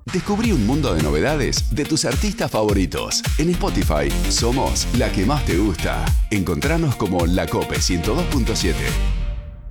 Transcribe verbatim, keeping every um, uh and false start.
Descubrí un mundo de novedades de tus artistas favoritos. En Spotify somos la que más te gusta. Encontranos como La Cope ciento dos punto siete.